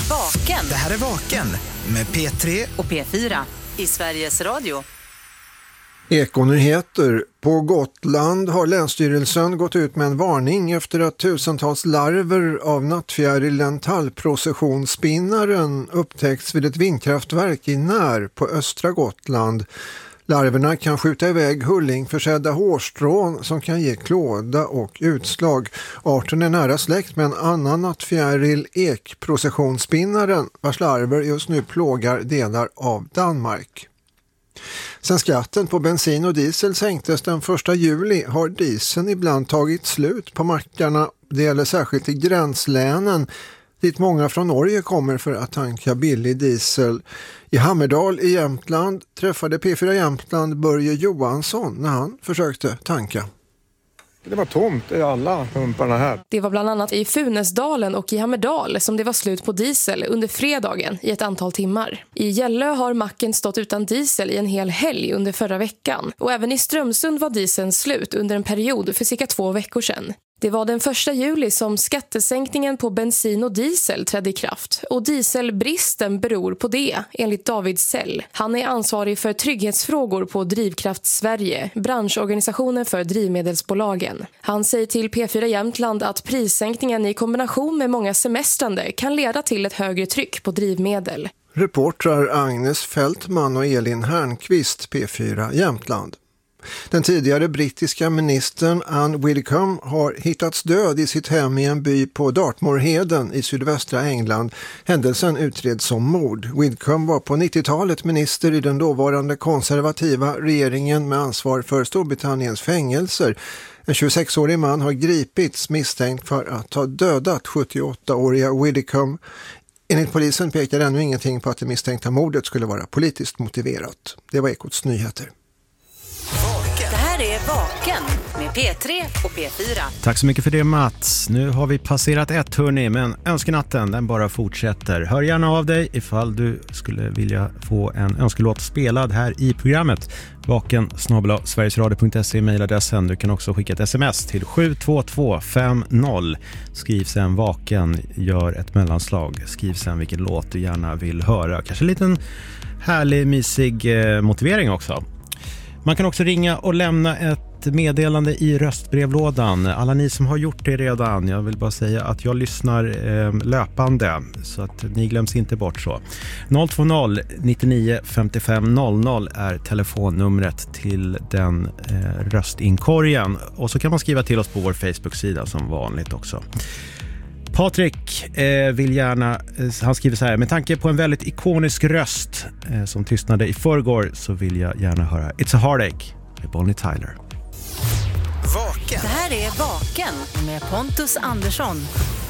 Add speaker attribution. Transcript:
Speaker 1: Vaken.
Speaker 2: Det här är Vaken med P3
Speaker 1: och P4 i Sveriges Radio.
Speaker 3: Ekonyheter. På Gotland har Länsstyrelsen gått ut med en varning efter att tusentals larver av nattfjärilen tallprocessionsspinnaren upptäckts vid ett vindkraftverk i När på östra Gotland. Larverna kan skjuta iväg hullingförsedda hårstrån som kan ge klåda och utslag. Arten är nära släkt med en annan nattfjäril, ekprocessionsspinnaren, vars larver just nu plågar delar av Danmark. Sen skatten på bensin och diesel sänktes den 1 juli har dieseln ibland tagit slut på mackarna. Det gäller särskilt i gränslänen dit många från Norge kommer för att tanka billig diesel. I Hammerdal i Jämtland träffade P4 Jämtland Börje Johansson när han försökte tanka.
Speaker 4: Det var tomt i alla pumparna här.
Speaker 5: Det var bland annat i Funäsdalen och i Hammerdal som det var slut på diesel under fredagen i ett antal timmar. I Gällö har macken stått utan diesel i en hel helg under förra veckan. Och även i Strömsund var dieseln slut under en period för cirka 2 veckor sedan. Det var den 1 juli som skattesänkningen på bensin och diesel trädde i kraft. Och dieselbristen beror på det, enligt David Sell. Han är ansvarig för trygghetsfrågor på Drivkraft Sverige, branschorganisationen för drivmedelsbolagen. Han säger till P4 Jämtland att prissänkningen i kombination med många semestrande kan leda till ett högre tryck på drivmedel.
Speaker 3: Reportrar Agnes Fältman och Elin Härnqvist, P4 Jämtland. Den tidigare brittiska ministern Anne Widdecombe har hittats död i sitt hem i en by på Dartmoorheden i sydvästra England. Händelsen utreds som mord. Widdecombe var på 90-talet minister i den dåvarande konservativa regeringen med ansvar för Storbritanniens fängelser. En 26-årig man har gripits misstänkt för att ha dödat 78-åriga Widdecombe. Enligt polisen pekar ännu ingenting på att det misstänkta mordet skulle vara politiskt motiverat. Det var Ekots nyheter.
Speaker 1: Det här är Vaken med P3 och P4.
Speaker 6: Tack så mycket för det, Mats. Nu har vi passerat 1 hörni, men önskenatten den bara fortsätter. Hör gärna av dig ifall du skulle vilja få en önskelåt spelad här i programmet. vaken@sverigesradio.se mejladressen. Du kan också skicka ett sms till 72250. Skriv sen Vaken, gör ett mellanslag. Skriv sen vilken låt du gärna vill höra. Kanske en liten härlig, mysig motivering också. Man kan också ringa och lämna ett meddelande i röstbrevlådan. Alla ni som har gjort det redan, jag vill bara säga att jag lyssnar löpande så att ni glöms inte bort så. 020 99 55 00 är telefonnumret till den röstinkorgen. Och så kan man skriva till oss på vår Facebook-sida som vanligt också. Patrik vill gärna, han skriver så här: med tanke på en väldigt ikonisk röst som tystnade i förrgår så vill jag gärna höra It's a Heartache med Bonnie Tyler.
Speaker 2: Vaken.
Speaker 1: Det här är Vaken med Pontus Andersson.